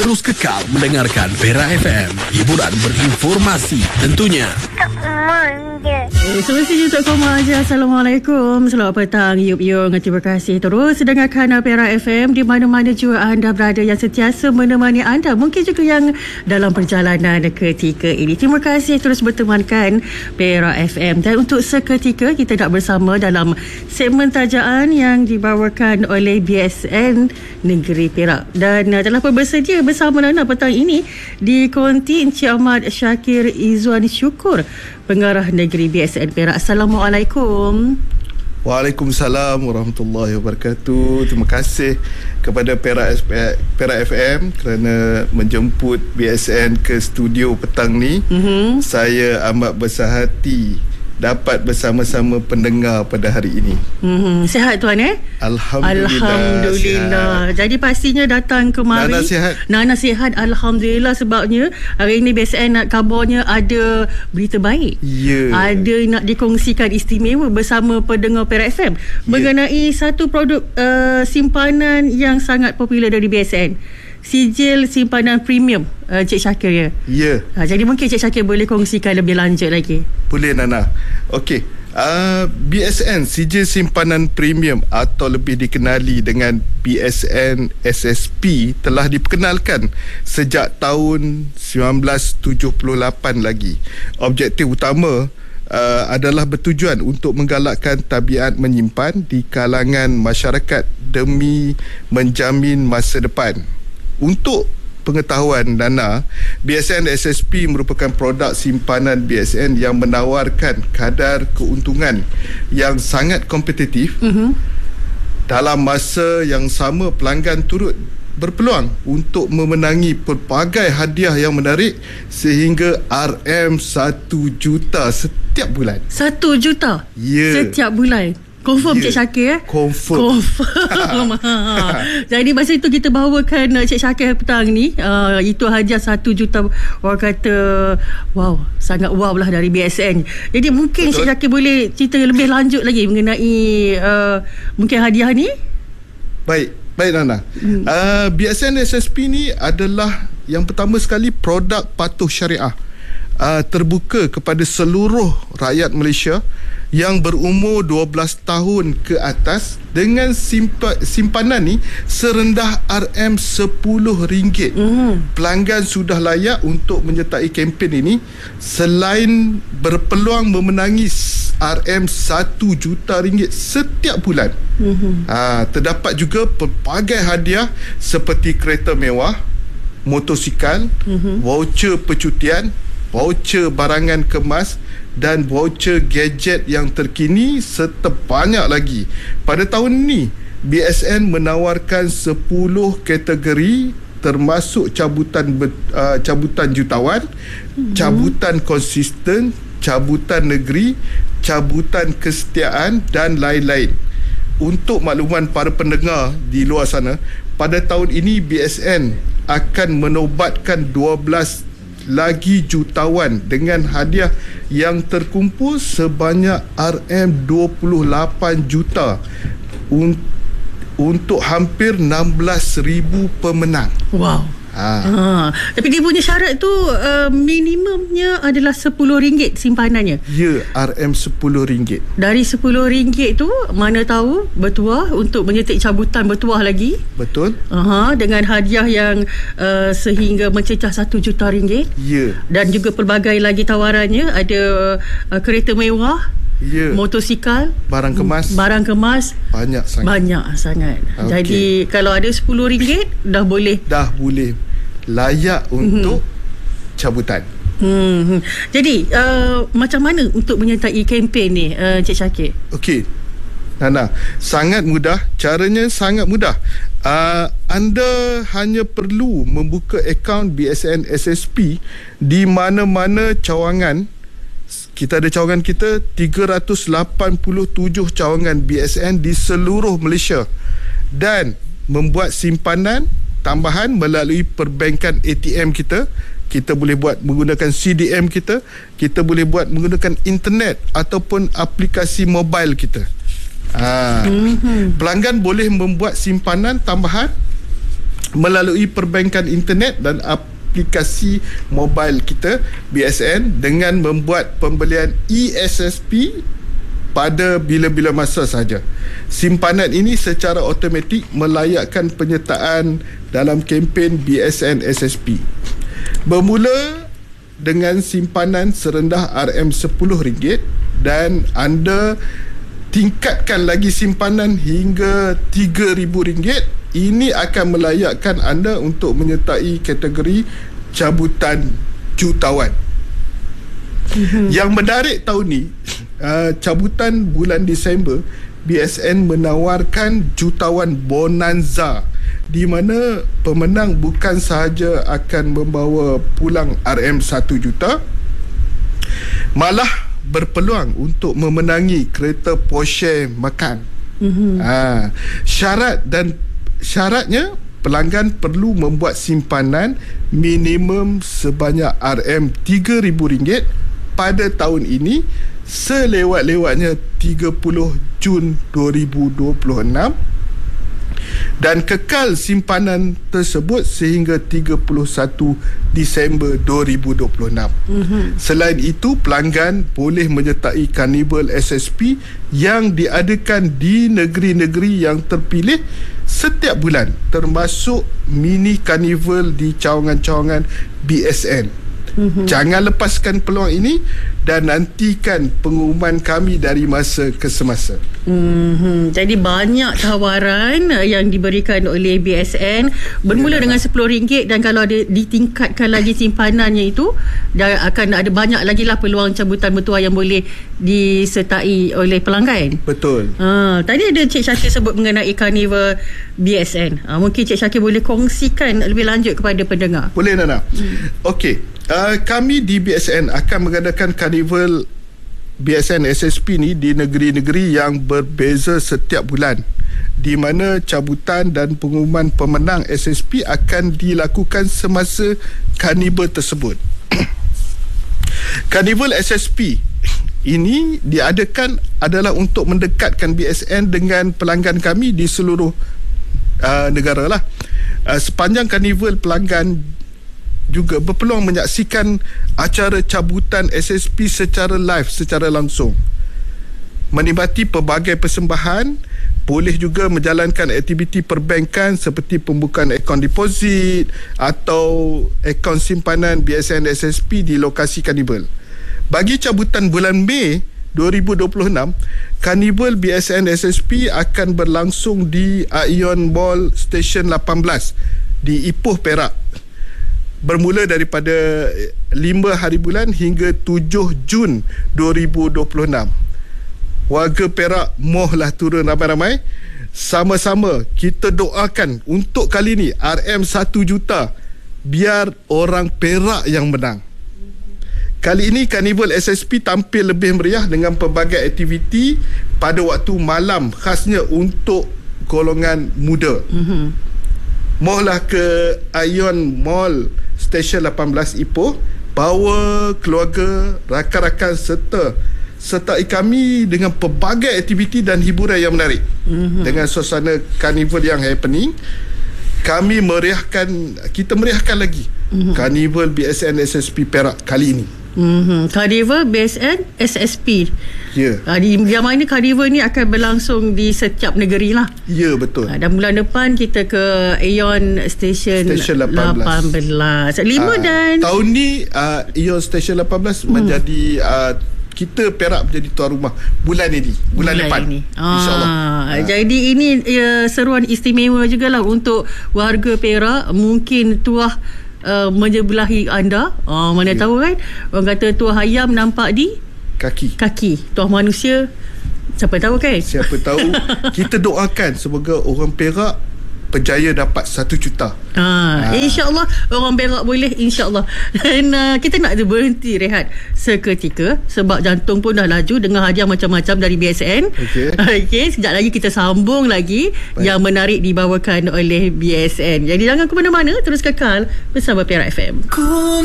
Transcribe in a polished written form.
Terus kekal mendengarkan Perak FM. Hiburan berinformasi tentunya. Semestinya Tok Koma aja. Assalamualaikum. Selamat petang Yup. Terima kasih terus dengarkan Perak FM di mana-mana juga anda berada, yang sentiasa menemani anda, mungkin juga yang dalam perjalanan ketika ini. Terima kasih terus bertemankan Perak FM. Dan untuk seketika kita nak bersama dalam segmen tajaan yang dibawakan oleh BSN Negeri Perak. Dan telah pun bersedia bersama Nana petang ini di konti Encik Ahmad Syakir Izzuan Syukur, Pengarah Negeri BSN Perak. Assalamualaikum. Waalaikumsalam warahmatullahi wabarakatuh. Terima kasih kepada Perak FM kerana menjemput BSN ke studio petang ni. Saya amat bersahati dapat bersama-sama pendengar pada hari ini. Sihat tuan Alhamdulillah. Sihat. Jadi pastinya datang kemari. Nana sihat Alhamdulillah, sebabnya hari ini BSN nak kabarnya ada berita baik. Ada nak dikongsikan istimewa bersama pendengar Perak FM mengenai satu produk simpanan yang sangat popular dari BSN. Sijil simpanan premium Cik Syakir jadi mungkin Cik Syakir boleh kongsikan lebih lanjut lagi. Boleh Nana. Okey, BSN Sijil simpanan premium atau lebih dikenali dengan BSN SSP telah diperkenalkan sejak tahun 1978 lagi. Objektif utama adalah bertujuan untuk menggalakkan tabiat menyimpan di kalangan masyarakat demi menjamin masa depan. Untuk pengetahuan Nana, BSN SSP merupakan produk simpanan BSN yang menawarkan kadar keuntungan yang sangat kompetitif. Dalam masa yang sama, pelanggan turut berpeluang untuk memenangi pelbagai hadiah yang menarik sehingga RM1 juta setiap bulan. 1 juta? Setiap bulan? Confirm Cik Syakir Confirm. Jadi masa itu kita bawakan Cik Syakir petang ni, itu hadiah 1 juta. Orang kata wow, sangat wow lah dari BSN. Jadi mungkin Cik Syakir boleh cerita lebih lanjut lagi mengenai mungkin hadiah ni. Baik Nana. BSN SSP ni adalah yang pertama sekali produk patuh syariah terbuka kepada seluruh rakyat Malaysia yang berumur 12 tahun ke atas dengan simpanan ni serendah RM10. Pelanggan sudah layak untuk menyertai kempen ini selain berpeluang memenangi RM1 juta setiap bulan. Terdapat juga pelbagai hadiah seperti kereta mewah, motosikal, voucher percutian, voucher barangan kemas dan voucher gadget yang terkini serta banyak lagi. Pada tahun ini, BSN menawarkan 10 kategori termasuk cabutan jutawan, cabutan konsisten, cabutan negeri, cabutan kesetiaan dan lain-lain. Untuk makluman para pendengar di luar sana, pada tahun ini BSN akan menobatkan 12 lagi jutawan dengan hadiah yang terkumpul sebanyak RM28 juta untuk hampir 16,000 pemenang. Wow. Tapi dia punya syarat tu minimumnya adalah RM10 simpanannya. RM10. Dari RM10 tu mana tahu bertuah untuk menyuntik cabutan bertuah lagi. Betul. Dengan hadiah yang sehingga mencecah RM1 juta. Dan juga pelbagai lagi tawarannya. Ada kereta mewah, motosikal, barang kemas banyak sangat. Jadi kalau ada RM10 dah boleh layak untuk cabutan. Jadi macam mana untuk menyertai kempen ni Cik Syakir? Okey Nana, sangat mudah. Caranya sangat mudah. Anda hanya perlu membuka akaun BSN SSP di mana-mana cawangan. Kita ada cawangan kita 387 cawangan BSN di seluruh Malaysia, dan membuat simpanan tambahan melalui perbankan ATM kita. Kita boleh buat menggunakan CDM kita boleh buat menggunakan internet ataupun aplikasi mobile kita. Pelanggan boleh membuat simpanan tambahan melalui perbankan internet dan aplikasi mobile kita BSN dengan membuat pembelian eSSP pada bila-bila masa sahaja. Simpanan ini secara automatik melayakkan penyertaan dalam kempen BSN SSP. Bermula dengan simpanan serendah RM10 dan anda tingkatkan lagi simpanan hingga RM3,000. Ini akan melayakkan anda untuk menyertai kategori cabutan jutawan. Yang menarik tahun ni, cabutan bulan Disember, BSN menawarkan jutawan bonanza di mana pemenang bukan sahaja akan membawa pulang RM1 juta, malah berpeluang untuk memenangi kereta Porsche Macan. Syaratnya pelanggan perlu membuat simpanan minimum sebanyak RM3,000 pada tahun ini selewat-lewatnya 30 Jun 2026 dan kekal simpanan tersebut sehingga 31 Disember 2026. Selain itu, pelanggan boleh menyertai Carnival SSP yang diadakan di negeri-negeri yang terpilih setiap bulan, termasuk mini Carnival di cawangan-cawangan BSN. Jangan lepaskan peluang ini dan nantikan pengumuman kami dari masa ke semasa. Jadi banyak tawaran yang diberikan oleh BSN bermula dengan RM10 dan kalau ada ditingkatkan lagi simpanannya itu dan akan ada banyak lagi lah peluang cabutan bertuah yang boleh disertai oleh pelanggan. Betul. Tadi ada Cik Syakir sebut mengenai Carnival BSN. Mungkin Cik Syakir boleh kongsikan lebih lanjut kepada pendengar. Boleh, Nana. Okey. Kami di BSN akan mengadakan Carnival BSN SSP ni di negeri-negeri yang berbeza setiap bulan, di mana cabutan dan pengumuman pemenang SSP akan dilakukan semasa Carnival tersebut. Carnival SSP ini diadakan adalah untuk mendekatkan BSN dengan pelanggan kami di seluruh negara lah. Sepanjang Carnival, pelanggan juga berpeluang menyaksikan acara cabutan SSP secara live, secara langsung, menikmati pelbagai persembahan, boleh juga menjalankan aktiviti perbankan seperti pembukaan akaun deposit atau akaun simpanan BSN SSP di lokasi Carnival. Bagi cabutan bulan Mei 2026, Carnival BSN SSP akan berlangsung di Ion Mall Station 18 di Ipoh, Perak, bermula daripada 5 hari bulan hingga 7 Jun 2026. Warga Perak mohlah turun ramai-ramai. Sama-sama kita doakan untuk kali ni RM1 juta biar orang Perak yang menang. Kali ini Carnival SSP tampil lebih meriah dengan pelbagai aktiviti pada waktu malam khasnya untuk golongan muda. Mohlah ke Ion Mall Station 18 Ipoh, bawa keluarga, rakan-rakan sertai kami dengan pelbagai aktiviti dan hiburan yang menarik. Dengan suasana Carnival yang happening, kita meriahkan lagi Carnival BSN SSP Perak kali ini. Carnival BSN SSP. Ya. Yang mana Carnival ni akan berlangsung di setiap negeri lah. Ya, betul. Dan bulan depan kita ke Aeon Station 18. Dan tahun ni Aeon Station 18 menjadi kita Perak menjadi tuan rumah bulan depan ini. InsyaAllah. Jadi ini seruan istimewa jugalah untuk warga Perak. Mungkin tuah menyebelahi anda. Mana tahu kan, orang kata tuah ayam nampak di kaki. Tuah manusia siapa tahu kan. Siapa tahu. Kita doakan semoga orang Perak berjaya dapat 1 juta. InsyaAllah orang Perak boleh, insyaAllah. Dan kita nak berhenti rehat seketika sebab jantung pun dah laju dengan hadiah macam-macam dari BSN. Okey, sekejap lagi kita sambung lagi. Baik. Yang menarik dibawakan oleh BSN. Jadi jangan ke mana-mana, terus kekal bersama Perak FM.